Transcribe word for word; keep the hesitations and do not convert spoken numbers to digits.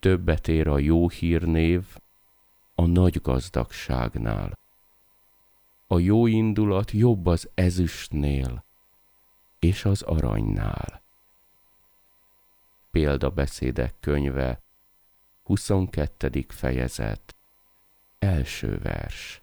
Többet ér a jó hírnév a nagy gazdagságnál. A jó indulat jobb az ezüstnél és az aranynál. Példabeszédek könyve, huszonkettedik fejezet, első vers.